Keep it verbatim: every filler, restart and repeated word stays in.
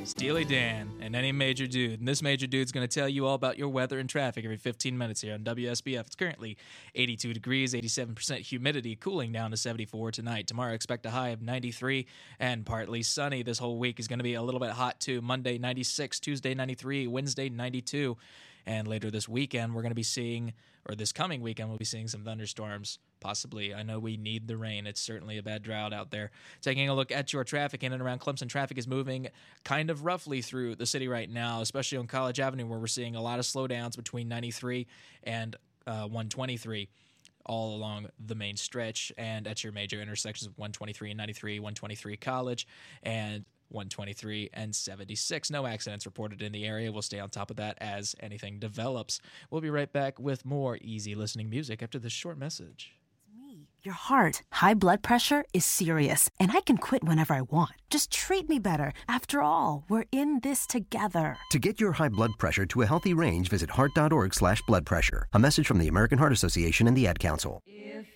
Steely Dan and Any Major Dude. And this Major Dude's going to tell you all about your weather and traffic every fifteen minutes here on W S B F. It's currently eighty-two degrees, eighty-seven percent humidity, cooling down to seventy-four tonight. Tomorrow, expect a high of ninety-three and partly sunny. This whole week is going to be a little bit hot, too. Monday, ninety-six, Tuesday, ninety-three, Wednesday, ninety-two. And later this weekend, we're going to be seeing, or this coming weekend, we'll be seeing some thunderstorms, possibly. I know we need the rain. It's certainly a bad drought out there. Taking a look at your traffic in and around Clemson, traffic is moving kind of roughly through the city right now, especially on College Avenue, where we're seeing a lot of slowdowns between ninety-three and uh, one twenty-three. All along the main stretch, and at your major intersections of one twenty-three and ninety-three, one twenty-three College, and one twenty-three and seventy-six. No accidents reported in the area. We'll stay on top of that as anything develops. We'll be right back with more easy listening music after this short message. Your heart, high blood pressure is serious, and I can quit whenever I want. Just treat me better. After all, we're in this together. To get your high blood pressure to a healthy range, visit heart dot org slash blood pressure. A message from the American Heart Association and the Ad Council. If